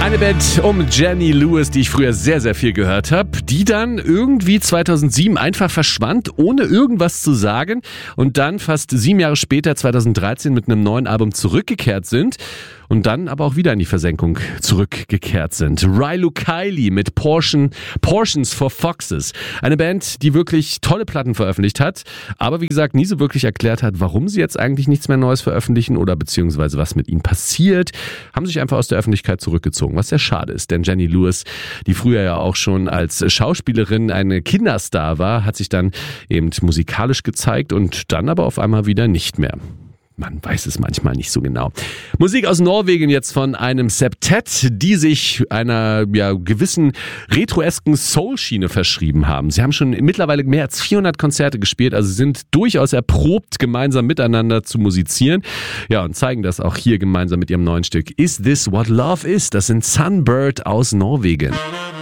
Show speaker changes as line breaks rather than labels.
Eine Band um Jenny Lewis, die ich früher sehr, sehr viel gehört habe, die dann irgendwie 2007 einfach verschwand, ohne irgendwas zu sagen und dann fast 7 Jahre später, 2013, mit einem neuen Album zurückgekehrt sind und dann aber auch wieder in die Versenkung zurückgekehrt sind. Rilo Kiley mit Portions for Foxes. Eine Band, die wirklich tolle Platten veröffentlicht hat, aber wie gesagt nie so wirklich erklärt hat, warum sie jetzt eigentlich nichts mehr Neues veröffentlichen oder beziehungsweise was mit ihnen passiert, haben sich einfach aus der Öffentlichkeit zurückgezogen, was sehr schade ist, denn Jenny Lewis, die früher ja auch schon als Schauspielerin eine Kinderstar war, hat sich dann eben musikalisch gezeigt und dann aber auf einmal wieder nicht mehr. Man weiß es manchmal nicht so genau. Musik aus Norwegen jetzt von einem Septett, die sich einer gewissen retroesken Soul-Schiene verschrieben haben. Sie haben schon mittlerweile mehr als 400 Konzerte gespielt, also sind durchaus erprobt, gemeinsam miteinander zu musizieren. Ja, und zeigen das auch hier gemeinsam mit ihrem neuen Stück Is This What Love Is? Das sind Sunbird aus Norwegen.